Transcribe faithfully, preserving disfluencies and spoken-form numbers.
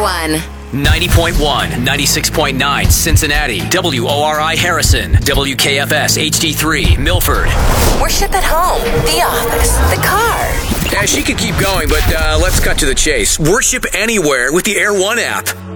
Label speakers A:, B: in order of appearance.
A: One.
B: ninety point one, ninety-six point nine, Cincinnati. W O R I Harrison. W K F S H D three, Milford.
A: Worship at home, the office, the car.
B: Yeah, she could keep going, but uh, let's cut to the chase. Worship anywhere with the Air One app.